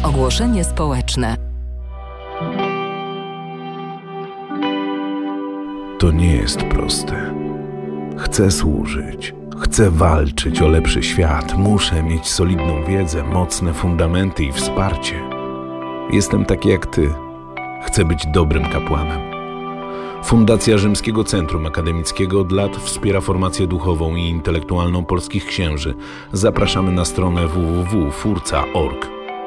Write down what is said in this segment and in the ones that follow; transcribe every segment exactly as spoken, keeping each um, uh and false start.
Ogłoszenie społeczne. To nie jest proste. Chcę służyć, chcę walczyć o lepszy świat, muszę mieć solidną wiedzę, mocne fundamenty i wsparcie. Jestem taki jak ty. Chcę być dobrym kapłanem. Fundacja Rzymskiego Centrum Akademickiego od lat wspiera formację duchową i intelektualną polskich księży. Zapraszamy na stronę w w w kropka furca kropka org.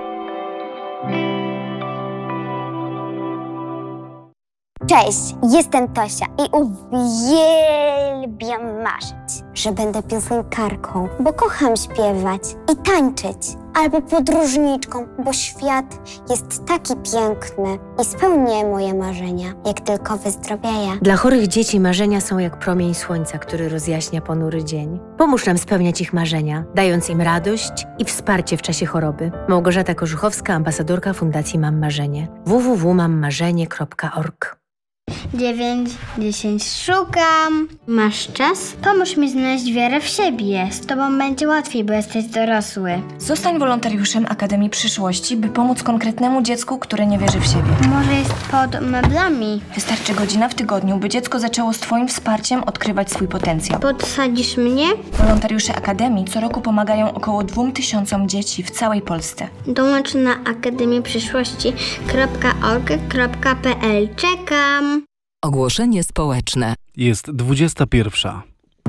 Cześć, jestem Tosia i uwielbiam marzyć, że będę piosenkarką, bo kocham śpiewać i tańczyć, albo podróżniczką, bo świat jest taki piękny i spełnię moje marzenia, jak tylko wyzdrowieję. Dla chorych dzieci marzenia są jak promień słońca, który rozjaśnia ponury dzień. Pomóż nam spełniać ich marzenia, dając im radość i wsparcie w czasie choroby. Małgorzata Korzuchowska, ambasadorka Fundacji Mam Marzenie. w w w kropka mam marzenie kropka org. dziewięć, dziesięć, szukam. Masz czas? Pomóż mi znaleźć wiarę w siebie. Z tobą będzie łatwiej, bo jesteś dorosły. Zostań wolontariuszem Akademii Przyszłości, by pomóc konkretnemu dziecku, które nie wierzy w siebie. Może jest pod meblami. Wystarczy godzina w tygodniu, by dziecko zaczęło z twoim wsparciem odkrywać swój potencjał. Podsadzisz mnie? Wolontariusze Akademii co roku pomagają około dwóm tysiącom dzieci w całej Polsce. Dołącz na akademię przyszłości kropka org kropka p l. Czekam. Ogłoszenie społeczne. Jest dwudziesta pierwsza.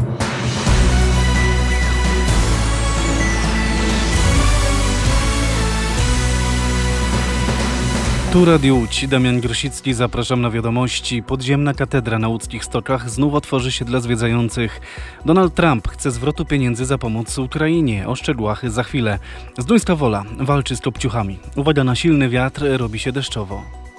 Tu Radio Łódź, Damian Grosicki, zapraszam na wiadomości. Podziemna katedra na łódzkich stokach znów otworzy się dla zwiedzających. Donald Trump chce zwrotu pieniędzy za pomoc Ukrainie. O szczegółach za chwilę. Zduńska Wola walczy z kopciuchami. Uwaga na silny wiatr, robi się deszczowo.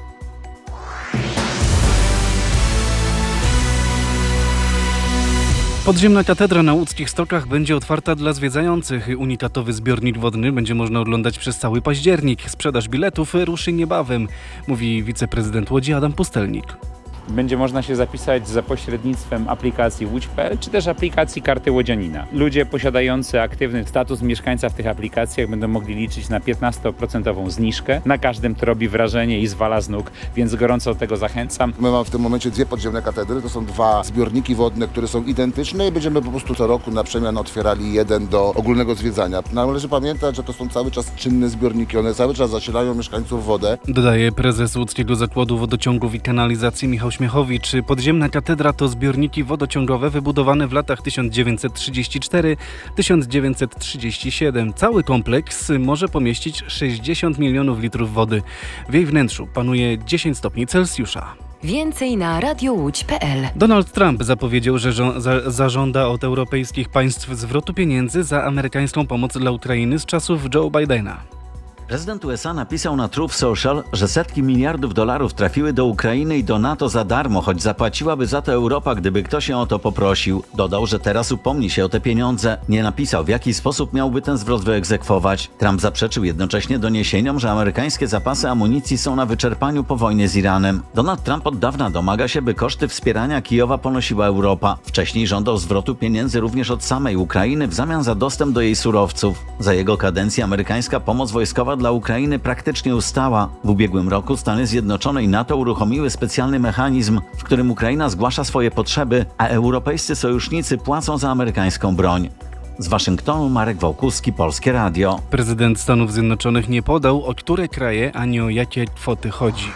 Podziemna katedra na łódzkich stokach będzie otwarta dla zwiedzających. Unikatowy zbiornik wodny będzie można oglądać przez cały październik. Sprzedaż biletów ruszy niebawem, mówi wiceprezydent Łodzi Adam Pustelnik. Będzie można się zapisać za pośrednictwem aplikacji łódź kropka p l czy też aplikacji Karty Łodzianina. Ludzie posiadający aktywny status mieszkańca w tych aplikacjach będą mogli liczyć na piętnastoprocentową zniżkę. Na każdym to robi wrażenie i zwala z nóg, więc gorąco do tego zachęcam. My mamy w tym momencie dwie podziemne katedry, to są dwa zbiorniki wodne, które są identyczne i będziemy po prostu co roku na przemian otwierali jeden do ogólnego zwiedzania. Należy pamiętać, że to są cały czas czynne zbiorniki, one cały czas zasilają mieszkańców wodę. Dodaje prezes Łódzkiego Zakładu Wodociągów i Kanalizacji Michał Śmiechowicz. Podziemna katedra to zbiorniki wodociągowe wybudowane w latach tysiąc dziewięćset trzydziesty czwarty do tysiąc dziewięćset trzydziestego siódmego. Cały kompleks może pomieścić sześćdziesiąt milionów litrów wody. W jej wnętrzu panuje dziesięć stopni Celsjusza. Więcej na radiołódź kropka p l. Donald Trump zapowiedział, że żo- za- zażąda od europejskich państw zwrotu pieniędzy za amerykańską pomoc dla Ukrainy z czasów Joe Bidena. Prezydent U S A napisał na Truth Social, że setki miliardów dolarów trafiły do Ukrainy i do NATO za darmo, choć zapłaciłaby za to Europa, gdyby ktoś ją o to poprosił. Dodał, że teraz upomni się o te pieniądze. Nie napisał, w jaki sposób miałby ten zwrot wyegzekwować. Trump zaprzeczył jednocześnie doniesieniom, że amerykańskie zapasy amunicji są na wyczerpaniu po wojnie z Iranem. Donald Trump od dawna domaga się, by koszty wspierania Kijowa ponosiła Europa. Wcześniej żądał zwrotu pieniędzy również od samej Ukrainy w zamian za dostęp do jej surowców. Za jego kadencji amerykańska pomoc wojskowa dla Ukrainy praktycznie ustała. W ubiegłym roku Stany Zjednoczone i NATO uruchomiły specjalny mechanizm, w którym Ukraina zgłasza swoje potrzeby, a europejscy sojusznicy płacą za amerykańską broń. Z Waszyngtonu Marek Wałkuski, Polskie Radio. Prezydent Stanów Zjednoczonych nie podał, o które kraje ani o jakie kwoty chodzi.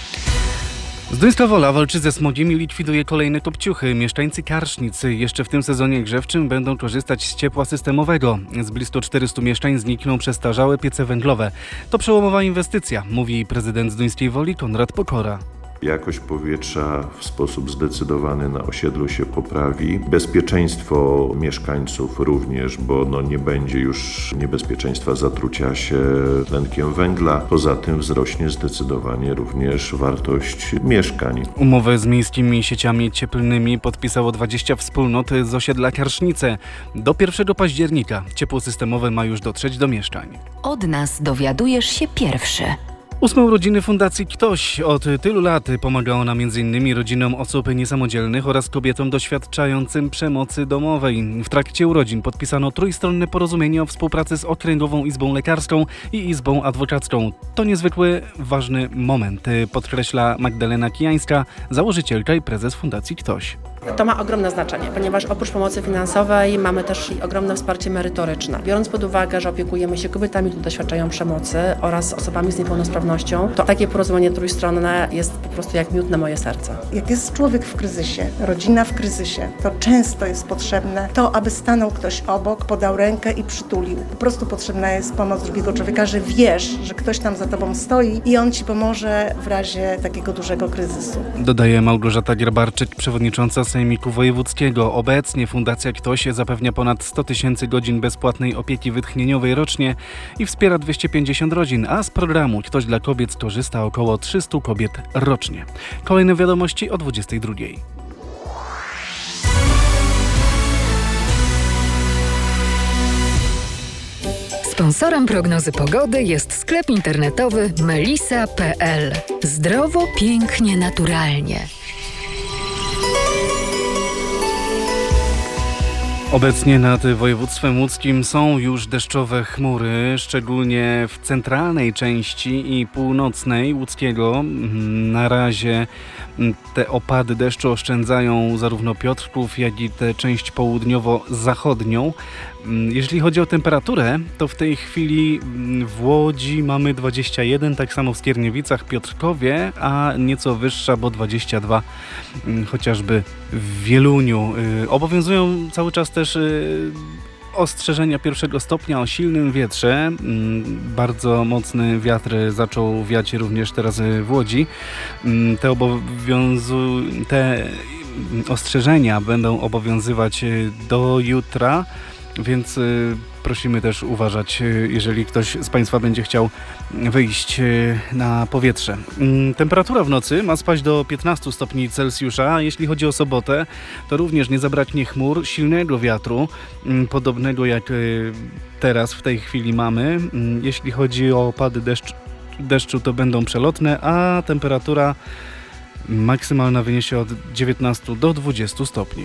Zduńska Wola walczy ze smogiem i likwiduje kolejne kopciuchy. Mieszkańcy Karsznicy jeszcze w tym sezonie grzewczym będą korzystać z ciepła systemowego. Z blisko czterystu mieszkań znikną przestarzałe piece węglowe. To przełomowa inwestycja, mówi prezydent Zduńskiej Woli Konrad Pokora. Jakość powietrza w sposób zdecydowany na osiedlu się poprawi. Bezpieczeństwo mieszkańców również, bo no nie będzie już niebezpieczeństwa zatrucia się tlenkiem węgla. Poza tym wzrośnie zdecydowanie również wartość mieszkań. Umowę z miejskimi sieciami cieplnymi podpisało dwadzieścia wspólnot z osiedla Karsznice. Do pierwszego października ciepło systemowe ma już dotrzeć do mieszkań. Od nas dowiadujesz się pierwszy. Ósme urodziny Fundacji Ktoś. Od tylu lat pomaga ona m.in. rodzinom osób niesamodzielnych oraz kobietom doświadczającym przemocy domowej. W trakcie urodzin podpisano trójstronne porozumienie o współpracy z Okręgową Izbą Lekarską i Izbą Adwokacką. To niezwykły ważny moment, podkreśla Magdalena Kijańska, założycielka i prezes Fundacji Ktoś. To ma ogromne znaczenie, ponieważ oprócz pomocy finansowej mamy też ogromne wsparcie merytoryczne. Biorąc pod uwagę, że opiekujemy się kobietami, które doświadczają przemocy oraz osobami z niepełnosprawnością, to takie porozumienie trójstronne jest po prostu jak miód na moje serce. Jak jest człowiek w kryzysie, rodzina w kryzysie, to często jest potrzebne to, aby stanął ktoś obok, podał rękę i przytulił. Po prostu potrzebna jest pomoc drugiego człowieka, że wiesz, że ktoś tam za tobą stoi i on ci pomoże w razie takiego dużego kryzysu. Dodaje Małgorzata Grabarczyk, przewodnicząca Sejmiku Wojewódzkiego. Obecnie Fundacja Ktoś zapewnia ponad sto tysięcy godzin bezpłatnej opieki wytchnieniowej rocznie i wspiera dwieście pięćdziesiąt rodzin, a z programu Ktoś dla kobiet skorzysta około trzysta kobiet rocznie. Kolejne wiadomości o dwudziestej drugiej. Sponsorem prognozy pogody jest sklep internetowy melisa kropka pe el. Zdrowo, pięknie, naturalnie. Obecnie nad województwem łódzkim są już deszczowe chmury, szczególnie w centralnej części i północnej łódzkiego. Na razie te opady deszczu oszczędzają zarówno Piotrków, jak i tę część południowo-zachodnią. Jeśli chodzi o temperaturę, to w tej chwili w Łodzi mamy dwadzieścia jeden, tak samo w Skierniewicach, Piotrkowie, a nieco wyższa, bo dwadzieścia dwa chociażby w Wieluniu. Obowiązują cały czas też ostrzeżenia pierwszego stopnia o silnym wietrze. Bardzo mocny wiatr zaczął wiać również teraz w Łodzi. Te, obowiązu... Te ostrzeżenia będą obowiązywać do jutra, więc prosimy też uważać, jeżeli ktoś z Państwa będzie chciał wyjść na powietrze. Temperatura w nocy ma spaść do piętnaście stopni Celsjusza. Jeśli chodzi o sobotę, to również nie zabraknie chmur, silnego wiatru, podobnego jak teraz w tej chwili mamy. Jeśli chodzi o opady deszcz, deszczu, to będą przelotne, a temperatura maksymalna wyniesie od dziewiętnastu do dwudziestu stopni.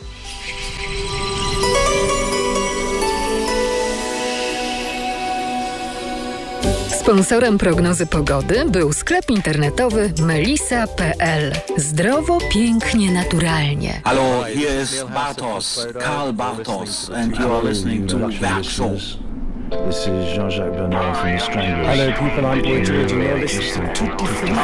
Sponsorem prognozy pogody był sklep internetowy melisa kropka pe el. Zdrowo, pięknie, naturalnie. Hello, here is Bartos, Karl Bartos, and you are listening to Werk Show. This is Jean-Jacques Bernard from the Stranglers. Hello people, I'm Boy George and you're listening to Tutti Frutti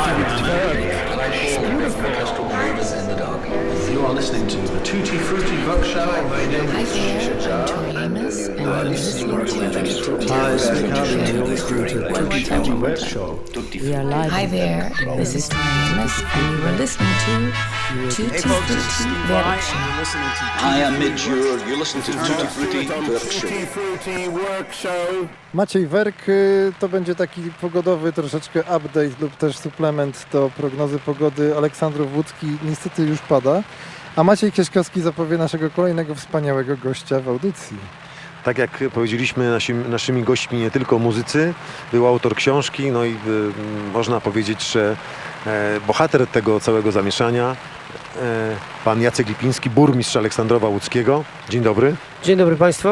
You are listening to the Tutti Frutti Book Show. My name is Shija, and you are listening to the Hi, it's Nick Hardy and you're listening to the Tutti Frutti Book Show. We are live. Hi there, this is Amos and you are listening to Tutti Frutti Book Show. Hi, I'm Midge, you're listening to Tutti Frutti Book Show. Maciej Werk, to będzie taki pogodowy troszeczkę update lub też suplement do prognozy pogody. Aleksandrów Łódzki niestety już pada, a Maciej Kieśkowski zapowie naszego kolejnego wspaniałego gościa w audycji. Tak jak powiedzieliśmy, nasi, naszymi gośćmi nie tylko muzycy, był autor książki, no i y, można powiedzieć, że e, bohater tego całego zamieszania, e, pan Jacek Lipiński, burmistrz Aleksandrowa Łódzkiego. Dzień dobry. Dzień dobry Państwu.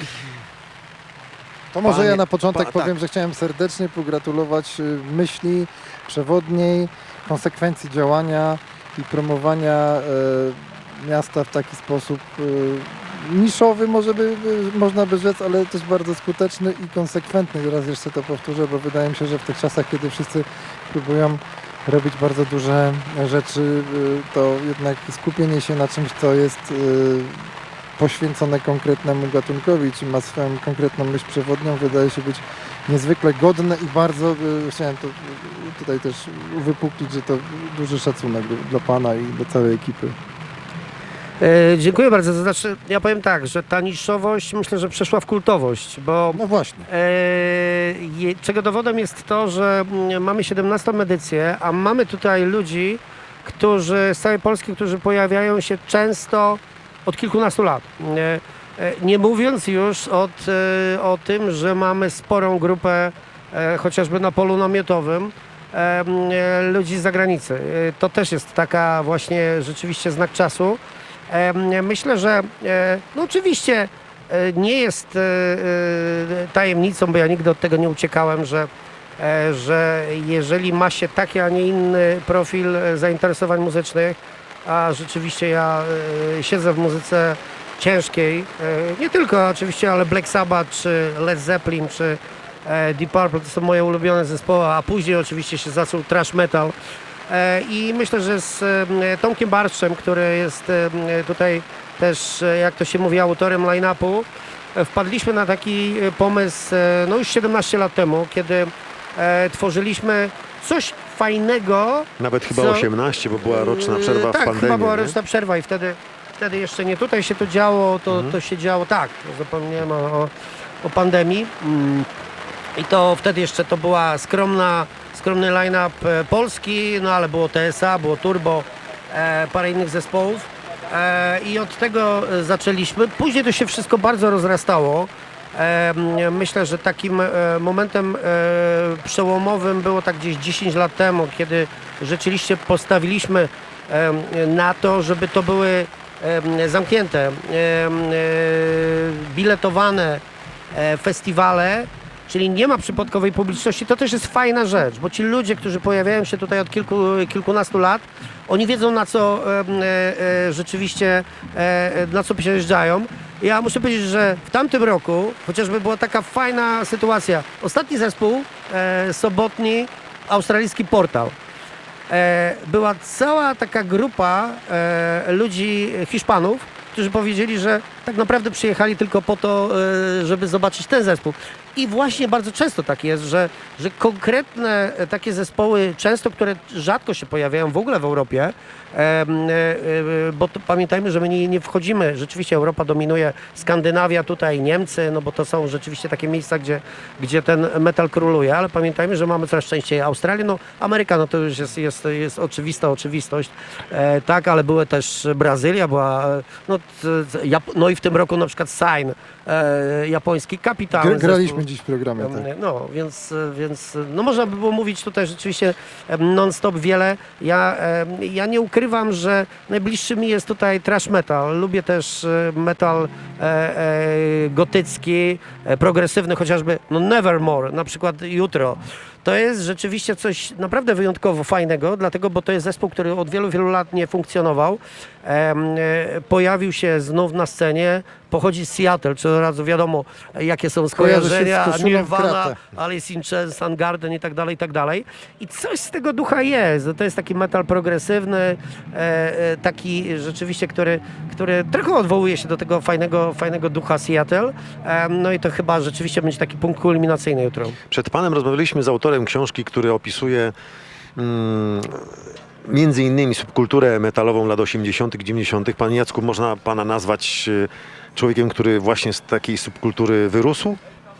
To może Panie, ja na początek pa, powiem, tak. że chciałem serdecznie pogratulować myśli przewodniej, konsekwencji działania i promowania e, miasta w taki sposób e, niszowy, może by, by, można by rzec, ale też bardzo skuteczny i konsekwentny. Raz jeszcze to powtórzę, bo wydaje mi się, że w tych czasach, kiedy wszyscy próbują robić bardzo duże rzeczy, e, to jednak skupienie się na czymś, co jest e, poświęcone konkretnemu gatunkowi, czy ma swoją konkretną myśl przewodnią, wydaje się być niezwykle godne i bardzo, y, chciałem to y, tutaj też uwypuklić, że to duży szacunek do, dla Pana i do całej ekipy. E, dziękuję bardzo. To znaczy, ja powiem tak, że ta niszowość myślę, że przeszła w kultowość, bo no właśnie. E, je, czego dowodem jest to, że mm, mamy siedemnastą edycję, a mamy tutaj ludzi, którzy z całej Polski, którzy pojawiają się często od kilkunastu lat. Nie, nie mówiąc już od, o tym, że mamy sporą grupę e, chociażby na polu namiotowym, e, ludzi z zagranicy. E, to też jest taka właśnie rzeczywiście znak czasu. E, myślę, że e, no oczywiście e, nie jest e, e, tajemnicą, bo ja nigdy od tego nie uciekałem, że że jeżeli ma się taki, a nie inny profil zainteresowań muzycznych, a rzeczywiście ja siedzę w muzyce ciężkiej, nie tylko oczywiście, ale Black Sabbath, czy Led Zeppelin, czy Deep Purple to są moje ulubione zespoły, a później oczywiście się zaczął thrash metal. I myślę, że z Tomkiem Barszczem, który jest tutaj też, jak to się mówi, autorem line-upu, wpadliśmy na taki pomysł no już siedemnaście lat temu, kiedy e, tworzyliśmy coś fajnego. Nawet chyba co, osiemnaście, bo była roczna przerwa e, tak, w pandemii. Tak, chyba była nie? roczna przerwa i wtedy, wtedy jeszcze nie tutaj się to działo, to, mhm. to się działo, tak, zapomniałem o, o pandemii. Mm. I to wtedy jeszcze to była skromna, skromny line-up polski, no ale było T S A, było Turbo, e, parę innych zespołów. I od tego zaczęliśmy. Później to się wszystko bardzo rozrastało. Myślę, że takim momentem przełomowym było tak gdzieś dziesięć lat temu, kiedy rzeczywiście postawiliśmy na to, żeby to były zamknięte, biletowane festiwale, czyli nie ma przypadkowej publiczności. To też jest fajna rzecz, bo ci ludzie, którzy pojawiają się tutaj od kilku, kilkunastu lat, oni wiedzą, na co e, e, rzeczywiście, e, na co przyjeżdżają. Ja muszę powiedzieć, że w tamtym roku chociażby była taka fajna sytuacja. Ostatni zespół, e, sobotni, australijski Portal. E, była cała taka grupa e, ludzi, Hiszpanów, którzy powiedzieli, że tak naprawdę przyjechali tylko po to, żeby zobaczyć ten zespół. I właśnie bardzo często tak jest, że, że konkretne takie zespoły, często które rzadko się pojawiają w ogóle w Europie, bo to, pamiętajmy, że my nie, nie wchodzimy, rzeczywiście Europa dominuje, Skandynawia, tutaj Niemcy, no bo to są rzeczywiście takie miejsca, gdzie, gdzie ten metal króluje, ale pamiętajmy, że mamy coraz częściej Australię, no Ameryka, no to już jest, jest, jest oczywista oczywistość, e, tak, ale były też Brazylia, była, no, Jap- no i w tym roku na przykład Sign, e, japoński kapitalny Graliśmy zespół. dziś w programie, tak. No, więc, więc no można by było mówić tutaj rzeczywiście non-stop wiele. Ja, ja nie ukrywam, że najbliższy mi jest tutaj thrash metal. Lubię też metal e, e, gotycki, e, progresywny, chociażby no Nevermore, na przykład Jutro. To jest rzeczywiście coś naprawdę wyjątkowo fajnego, dlatego, bo to jest zespół, który od wielu, wielu lat nie funkcjonował. E, e, pojawił się znów na scenie, pochodzi z Seattle, czy od razu wiadomo, jakie są skojarzenia, Nirvana, Alice in Chains, Soundgarden i tak dalej, i tak dalej. I coś z tego ducha jest. To jest taki metal progresywny, e, e, taki rzeczywiście, który, który trochę odwołuje się do tego fajnego, fajnego ducha Seattle. E, no i to chyba rzeczywiście będzie taki punkt kulminacyjny jutro. Przed panem rozmawialiśmy z autorem książki, który opisuje mm, między innymi subkulturę metalową lat osiemdziesiątych, dziewięćdziesiątych. Panie Jacku, można pana nazwać człowiekiem, który właśnie z takiej subkultury wyrósł?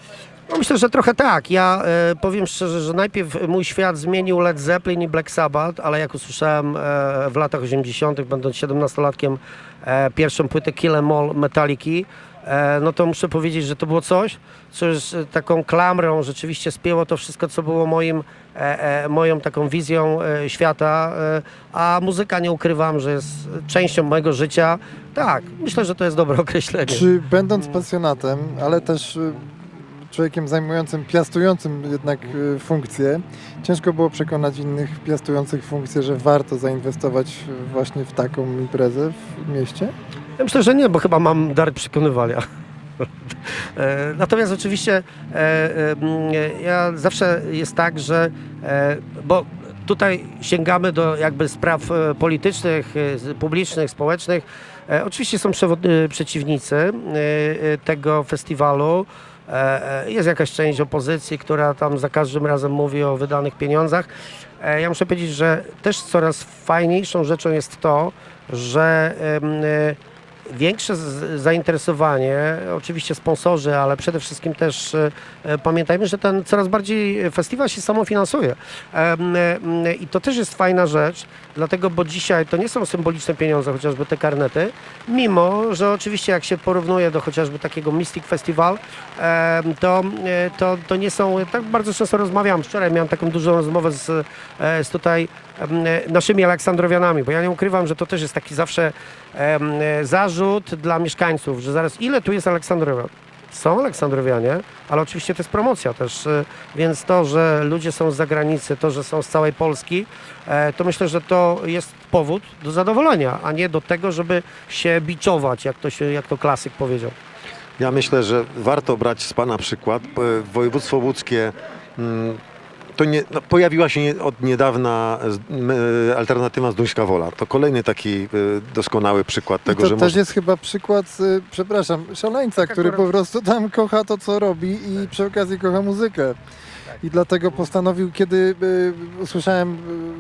No myślę, że trochę tak. Ja e, powiem szczerze, że najpierw mój świat zmienił Led Zeppelin i Black Sabbath, ale jak usłyszałem e, w latach osiemdziesiątych, będąc siedemnastolatkiem, e, pierwszą płytę Kill 'Em All Metaliki, e, no to muszę powiedzieć, że to było coś, co już taką klamrą rzeczywiście spięło to wszystko, co było moim, e, e, moją taką wizją e, świata, e, a muzyka, nie ukrywam, że jest częścią mojego życia. Tak, myślę, że to jest dobre określenie. Czy będąc pasjonatem, ale też człowiekiem zajmującym, piastującym jednak funkcje, ciężko było przekonać innych piastujących funkcje, że warto zainwestować właśnie w taką imprezę w mieście? Ja myślę, że nie, bo chyba mam dar przekonywania. Natomiast oczywiście ja zawsze jest tak, że bo tutaj sięgamy do jakby spraw politycznych, publicznych, społecznych. Oczywiście są przeciwnicy tego festiwalu. Jest jakaś część opozycji, która tam za każdym razem mówi o wydanych pieniądzach. Ja muszę powiedzieć, że też coraz fajniejszą rzeczą jest to, że większe z- zainteresowanie, oczywiście sponsorzy, ale przede wszystkim też e, e, pamiętajmy, że ten coraz bardziej festiwal się samofinansuje. E, e, I to też jest fajna rzecz, dlatego, bo dzisiaj to nie są symboliczne pieniądze, chociażby te karnety, mimo, że oczywiście jak się porównuje do chociażby takiego Mystic Festival, e, to, e, to, to nie są, tak bardzo często rozmawiam, wczoraj miałem taką dużą rozmowę z, e, z tutaj e, naszymi Aleksandrowianami, bo ja nie ukrywam, że to też jest taki zawsze e, zarzut dla mieszkańców, że zaraz ile tu jest Aleksandrowian? Są Aleksandrowianie, ale oczywiście to jest promocja też, e, więc to, że ludzie są z zagranicy, to, że są z całej Polski, e, to myślę, że to jest powód do zadowolenia, a nie do tego, żeby się biczować, jak to, się, jak to klasyk powiedział. Ja myślę, że warto brać z Pana przykład. E, Województwo łódzkie mm, to nie, no, pojawiła się nie, od niedawna z- m, e, alternatywa Zduńska Wola. To kolejny taki e, doskonały przykład tego, to że że też można... jest chyba przykład, y, przepraszam, szaleńca, który po prostu tam kocha to, co robi i przy okazji kocha muzykę. I dlatego postanowił, kiedy y, usłyszałem,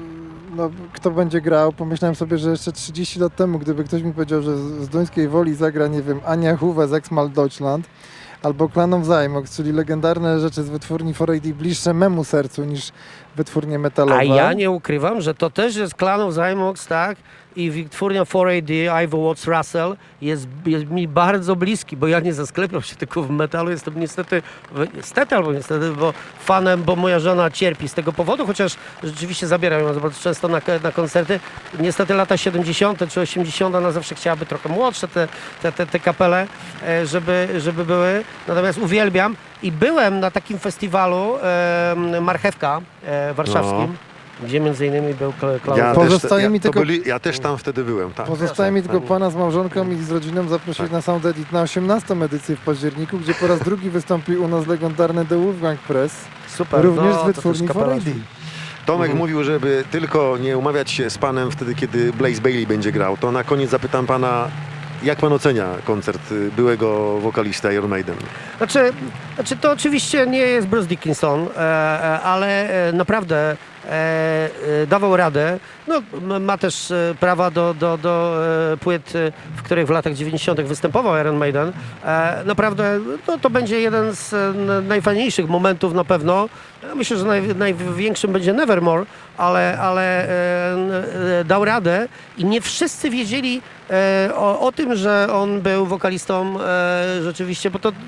y, no, kto będzie grał, pomyślałem sobie, że jeszcze trzydzieści lat temu, gdyby ktoś mi powiedział, że z z Duńskiej Woli zagra, nie wiem, Ania Huwe z Exmal Deutschland, albo Klanom Zajmox, czyli legendarne rzeczy z wytwórni cztery A D, bliższe memu sercu niż wytwórnie metalowe. A ja nie ukrywam, że to też jest Klanów Zymox, tak? I wytwórnia cztery A D, Ivo Watts Russell jest, jest mi bardzo bliski, bo ja nie zasklepiam się tylko w metalu, jestem niestety, niestety albo niestety, bo fanem, bo moja żona cierpi z tego powodu, chociaż rzeczywiście zabieram ją bardzo często na, na koncerty. Niestety lata siedemdziesiąte czy osiemdziesiąte ona zawsze chciałaby trochę młodsze te, te, te, te kapele, e, żeby, żeby były. Natomiast uwielbiam i byłem na takim festiwalu e, Marchewka e, warszawskim. No. Gdzie między innymi był Klaus. Ja, Pozostaje też, mi ja, tylko- to byli, ja też tam wtedy byłem. Tak. Pozostaje mi tylko pana z małżonką i z rodziną zaprosić na Sound Edit na osiemnastą edycję w październiku, gdzie po raz drugi wystąpił u nas legendarny The Wolfgang Press, Super, również no, z to wytwórni też cztery A kapelasz. D. Tomek Mhm. mówił, żeby tylko nie umawiać się z panem wtedy, kiedy Blaze Bailey będzie grał. To na koniec zapytam pana, jak pan ocenia koncert y, byłego wokalista Iron Maiden? Znaczy, znaczy to oczywiście nie jest Bruce Dickinson, e, e, ale e, naprawdę e, e, dawał radę. No, m- ma też e, prawa do, do, do e, płyt, e, w których w latach dziewięćdziesiątych występował Iron Maiden. E, naprawdę no, to będzie jeden z e, n- najfajniejszych momentów na pewno. Ja myślę, że naj, największym będzie Nevermore, ale, ale e, n- e, dał radę i nie wszyscy wiedzieli e, o, o tym, że on był wokalistą e, rzeczywiście, bo to e,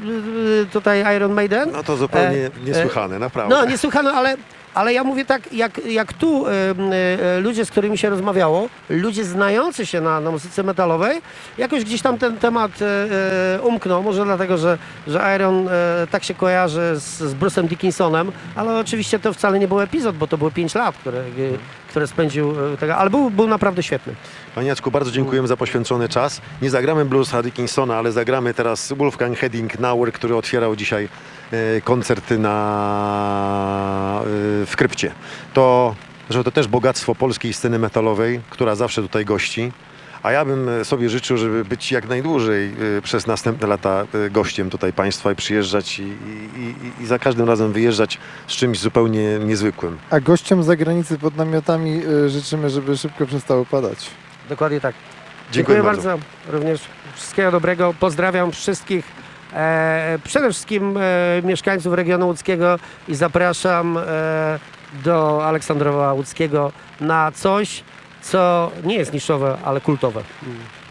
tutaj Iron Maiden. No to zupełnie E, niesłychane, naprawdę. No, niesłychane, ale, ale ja mówię tak, jak, jak tu e, e, ludzie, z którymi się rozmawiało, ludzie znający się na, na muzyce metalowej, jakoś gdzieś tam ten temat e, e, umknął, może dlatego, że, że Iron e, tak się kojarzy z, z Bruce'em Dickinsonem, ale oczywiście to wcale nie był epizod, bo to było pięć lat, które, e, które spędził e, tego, ale był, był naprawdę świetny. Panie Jacku, bardzo dziękujemy za poświęcony czas. Nie zagramy Bluesa Dickinsona, ale zagramy teraz Wolfgang Heading Nauer, który otwierał dzisiaj e, koncerty na, e, w Krypcie. To, że to też bogactwo polskiej sceny metalowej, która zawsze tutaj gości. A ja bym sobie życzył, żeby być jak najdłużej e, przez następne lata e, gościem tutaj państwa i przyjeżdżać i, i, i, i za każdym razem wyjeżdżać z czymś zupełnie niezwykłym. A gościom z zagranicy pod namiotami y, życzymy, żeby szybko przestało padać. Dokładnie tak. Dziękuję Dziękuję bardzo. bardzo. Również wszystkiego dobrego. Pozdrawiam wszystkich, e, przede wszystkim e, mieszkańców regionu łódzkiego i zapraszam e, do Aleksandrowa Łódzkiego na coś, co nie jest niszowe, ale kultowe.